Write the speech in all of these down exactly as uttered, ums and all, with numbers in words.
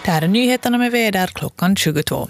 Det här är nyheterna med väder klockan tjugotvå.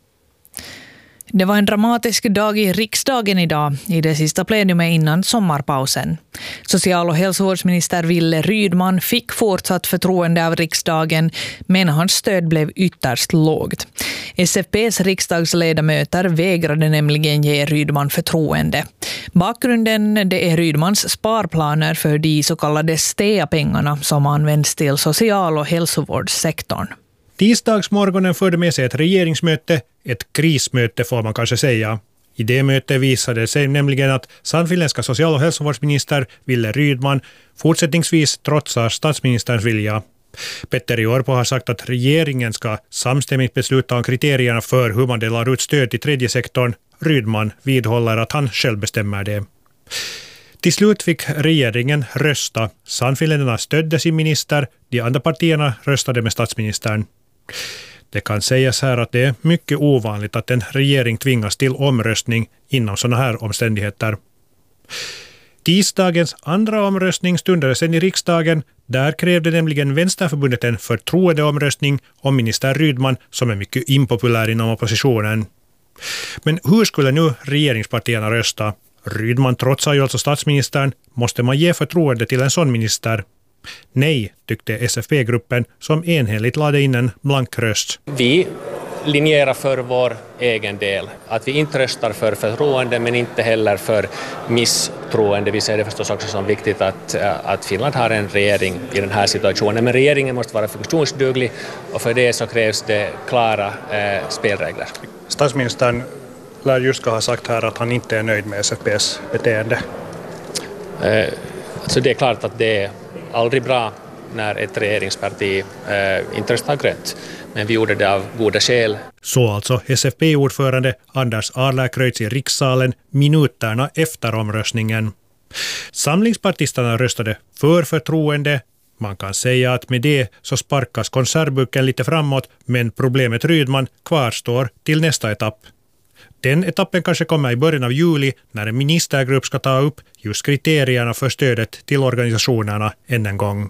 Det var en dramatisk dag i riksdagen idag, i det sista plenumet innan sommarpausen. Social- och hälsovårdsminister Wille Rydman fick fortsatt förtroende av riksdagen, men hans stöd blev ytterst lågt. S F P:s riksdagsledamöter vägrade nämligen ge Rydman förtroende. Bakgrunden det är Rydmans sparplaner för de så kallade S T E A-pengarna som används till social- och hälsovårdssektorn. Tisdagsmorgonen förde med sig ett regeringsmöte, ett krismöte får man kanske säga. I det mötet visade sig nämligen att sannfinländska social- och hälsovårdsminister Wille Rydman fortsättningsvis trotsar statsministerns vilja. Petteri Orpo har sagt att regeringen ska samstämmigt besluta om kriterierna för hur man delar ut stöd till tredje sektorn. Rydman vidhåller att han själv bestämmer det. Till slut fick regeringen rösta. Sannfinländarna stödde sin minister, de andra partierna röstade med statsministern. Det kan sägas här att det är mycket ovanligt att en regering tvingas till omröstning inom sådana här omständigheter. Tisdagens andra omröstning stundade sedan i riksdagen. Där krävde nämligen Vänsterförbundet en förtroendeomröstning om minister Rydman som är mycket impopulär inom oppositionen. Men hur skulle nu regeringspartierna rösta? Rydman trotsar ju alltså statsministern. Måste man ge förtroende till en sån minister? Nej, tyckte S F P-gruppen som enhälligt lade in en blank röst. Vi linjerar för vår egen del. Att vi inte röstar för förtroende men inte heller för misstroende. Vi ser det förstås också som viktigt att, att Finland har en regering i den här situationen. Men regeringen måste vara funktionsduglig och för det så krävs det klara eh, spelregler. Statsministern lär just ha sagt här att han inte är nöjd med S F P:s beteende. Eh, alltså det är klart att det är aldrig bra när ett regeringsparti eh, inte röstar grönt. Men vi gjorde det av goda skäl. Så alltså S F P-ordförande Anders Adlercreutz i rikssalen minuterna efter omröstningen. Samlingspartisterna röstade för förtroende. Man kan säga att med det så sparkas konservburken lite framåt, men problemet Rydman kvarstår till nästa etapp. Den etappen kanske kommer i början av juli när en ministergrupp ska ta upp just kriterierna för stödet till organisationerna än en gång.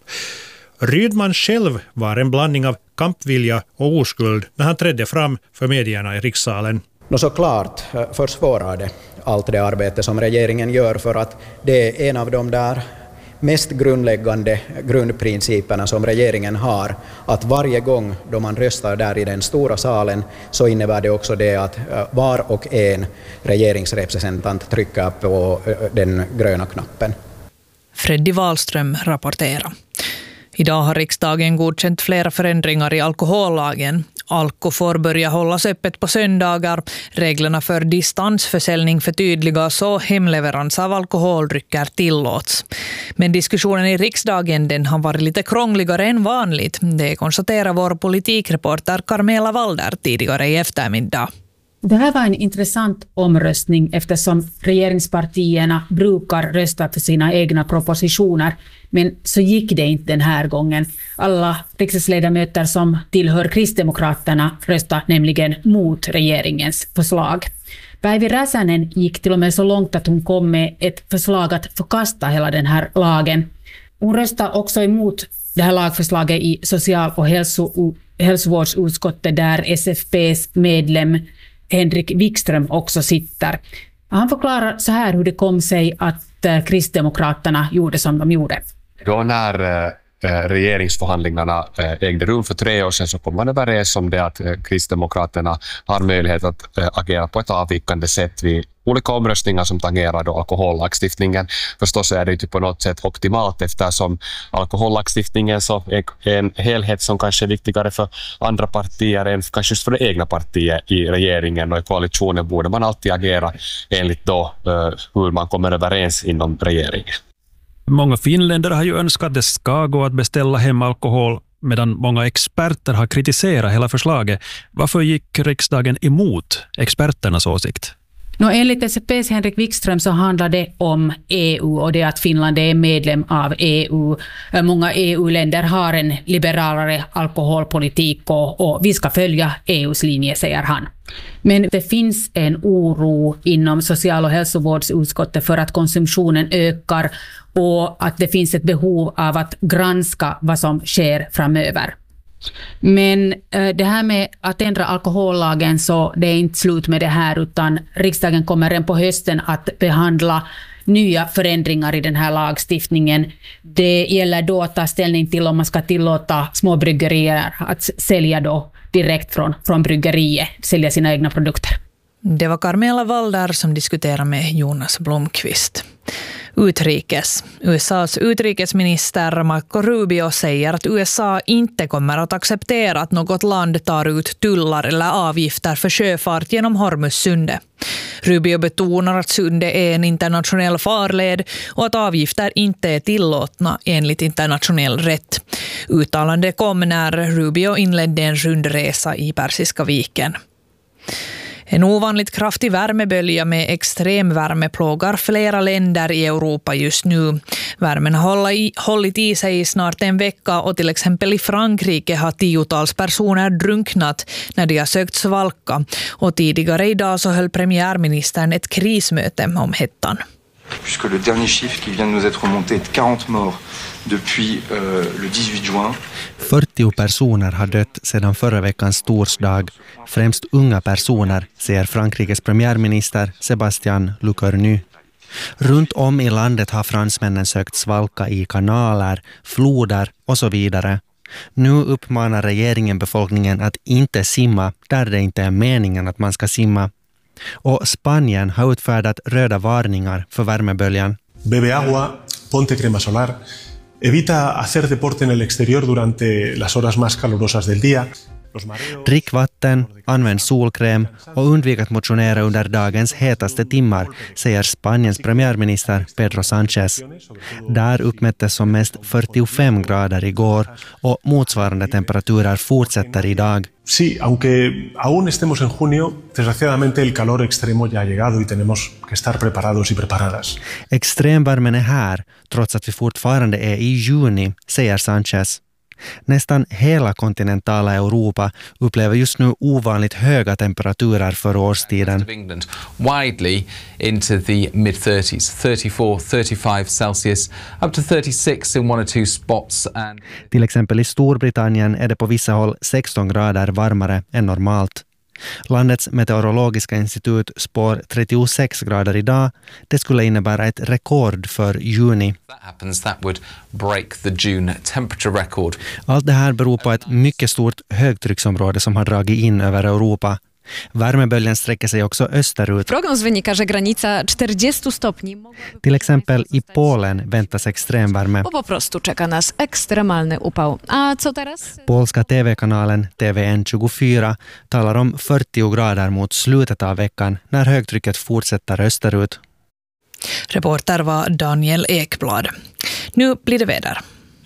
Rydman själv var en blandning av kampvilja och oskuld när han trädde fram för medierna i rikssalen. Nå såklart försvårar det allt det arbete som regeringen gör för att det är en av de där mest grundläggande grundprinciperna som regeringen har, att varje gång då man röstar där i den stora salen så innebär det också det att var och en regeringsrepresentant trycker på den gröna knappen. Freddy Wahlström rapporterar. Idag har riksdagen godkänt flera förändringar i alkohollagen. Alko får börja hållas öppet på söndagar. Reglerna för distansförsäljning förtydligas och hemleverans av alkoholdrycker tillåts. Men diskussionen i riksdagen den har varit lite krångligare än vanligt. Det konstaterar vår politikreporter Carmela Walder tidigare i eftermiddag. Det här var en intressant omröstning eftersom regeringspartierna brukar rösta för sina egna propositioner. Men så gick det inte den här gången. Alla riksdagsledamöter som tillhör Kristdemokraterna röstade nämligen mot regeringens förslag. Päivi Räsänen gick till och med så långt att hon kom med ett förslag att förkasta hela den här lagen. Hon röstade också emot det här lagförslaget i social- och hälso- hälsovårdsutskottet där S F P:s medlem Henrik Wikström också sitter. Han förklarar så här hur det kom sig att Kristdemokraterna gjorde som de gjorde. Då när regeringsförhandlingarna ägde rum för tre år sedan så kom man överens om det att Kristdemokraterna har möjlighet att agera på ett avvikande sätt vid olika omröstningar som tangerar då alkohollagstiftningen. Förstås är det ju på något sätt optimalt eftersom alkohollagstiftningen så är en helhet som kanske är viktigare för andra partier än kanske just för det egna partiet i regeringen, och i koalitionen borde man alltid agera enligt då hur man kommer överens inom regeringen. Många finländare har ju önskat att det ska gå att beställa hem alkohol, medan många experter har kritiserat hela förslaget. Varför gick riksdagen emot experternas åsikt? Nå, enligt S F P:s Henrik Wikström så handlar det om E U och det att Finland är medlem av E U. Många E U-länder har en liberalare alkoholpolitik och, och vi ska följa E U:s linje, säger han. Men det finns en oro inom social- och hälsovårdsutskottet för att konsumtionen ökar och att det finns ett behov av att granska vad som sker framöver. Men äh, det här med att ändra alkohollagen, så det är inte slut med det här, utan riksdagen kommer redan på hösten att behandla nya förändringar i den här lagstiftningen. Det gäller då att ta ställning till om man ska tillåta små bryggerier att sälja då direkt från, från bryggeriet, sälja sina egna produkter. Det var Carmela Walder som diskuterade med Jonas Blomqvist. Utrikes. U S A:s utrikesminister Marco Rubio säger att U S A inte kommer att acceptera att något land tar ut tullar eller avgifter för sjöfart genom Hormuzsundet. Rubio betonar att sundet är en internationell farled och att avgifter inte är tillåtna enligt internationell rätt. Uttalande kom när Rubio inledde en rundresa i Persiska viken. En ovanligt kraftig värmebölja med extremvärme plågar flera länder i Europa just nu. Värmen har hållit i sig i snart en vecka och till exempel i Frankrike har tiotals personer drunknat när de har sökt svalka. Och tidigare idag så höll premiärministern ett krismöte om hettan. Puisque le dernier chiffre qui vient de nous être remonté est quarante morts depuis euh, le dix-huit juin. fyrtio personer har dött sedan förra veckans torsdag, främst unga personer, säger Frankrikes premiärminister Sébastien Lecornu. Runt om i landet har fransmännen sökt svalka i kanaler, floder och så vidare. Nu uppmanar regeringen befolkningen att inte simma där det inte är meningen att man ska simma. Och Spanien har utfärdat röda varningar för värmeböljan. Bebe agua, ponte crema solar, evita hacer deporte en el exterior durante las horas más calurosas del día. Drick vatten, använd solkräm och undvik att motionera under dagens hetaste timmar, säger Spaniens premiärminister Pedro Sánchez. Där uppmättes som mest fyrtiofem grader igår och motsvarande temperaturer fortsätter idag. Sí, aunque aún estemos en junio, desgraciadamente el calor extremo ya ha llegado y tenemos que estar preparados y preparadas. Extremvärmen är här, trots att vi fortfarande är i juni, säger Sánchez. Nästan hela kontinentala Europa upplever just nu ovanligt höga temperaturer för årstiden. Widely into the mid thirties, thirty-four, thirty-five Celsius, up to thirty-six in one or two spots. And till exempel i Storbritannien är det på vissa håll sexton grader varmare än normalt. Landets meteorologiska institut spår trettiosex grader idag. Det skulle innebära ett rekord för juni. That happens, that would break the June temperature record. Allt det här beror på ett mycket stort högtrycksområde som har dragit in över Europa. Värmeböljan sträcker sig också österut. Prognoz wynika, że granica czterdziestu stopni. Till exempel i Polen väntas extremvärme. Bo po prostu czeka nas ekstremalny upał. A co teraz? Polska T V-kanalen T V N tjugofyra talar om fyrtio grader mot slutet av veckan när högtrycket fortsätter österut. Reporter var Daniel Ekblad. Nu blir det väder.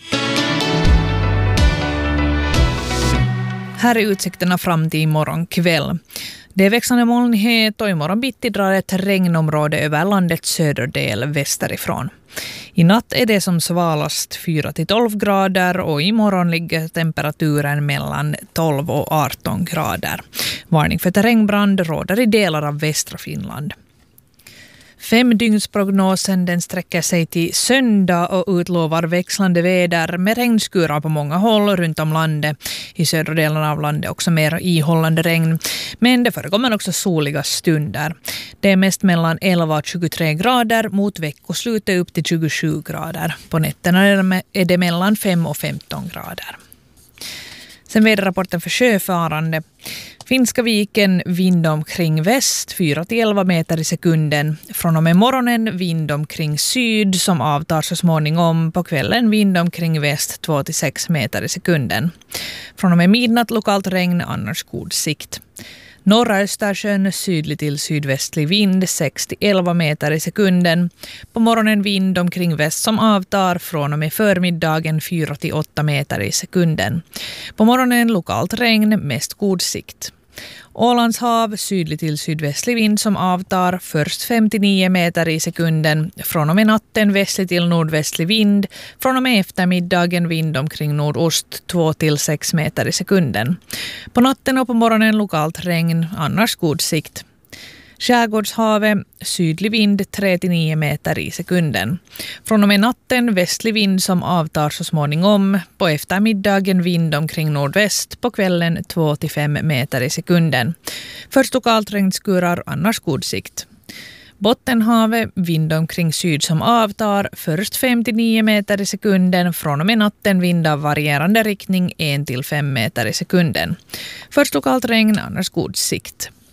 Här är utsikterna fram till imorgon kväll. Det är växande molnighet och imorgon bitti drar ett regnområde över landets söderdel västerifrån. I natt är det som svalast fyra till tolv grader och imorgon ligger temperaturen mellan tolv och arton grader. Varning för terrängbrand råder i delar av västra Finland. Femdygnsprognosen den sträcker sig till söndag och utlovar växlande väder med regnskurar på många håll runt om landet. I södra delen av landet också mer ihållande regn. Men det förekommer också soliga stunder. Det är mest mellan elva och tjugotre grader mot veckoslutet upp till tjugosju grader. På nätterna är det mellan fem och femton grader. Sen väderrapporten för sjöfarande. Finska viken vind omkring väst fyra till elva meter i sekunden. Från och med morgonen vind omkring syd som avtar så småningom. På kvällen vind omkring väst två till sex meter i sekunden. Från och med midnatt lokalt regn, annars god sikt. Norra Östersjön sydlig till sydvästlig vind sex till elva meter i sekunden. På morgonen vind omkring väst som avtar från och med förmiddagen fyra till åtta meter i sekunden. På morgonen lokalt regn, mest god sikt. Ålands hav sydlig till sydvästlig vind som avtar först fem till nio meter i sekunden. Från och med natten västlig till nordvästlig vind. Från och med eftermiddagen vind omkring nordost två till sex meter i sekunden. På natten och på morgonen lokalt regn, annars god sikt. Skärgårdshavet sydlig vind tre till nio meter i sekunden. Från och med natten västlig vind som avtar så småningom. På eftermiddagen vind omkring nordväst. På kvällen två till fem meter i sekunden. Först lokalt regnskurar, annars god sikt. Bottenhavet, vind omkring syd som avtar, först fem till nio meter i sekunden, från och med natten vind av varierande riktning en till fem meter i sekunden. Först lokalt regn, annars god sikt.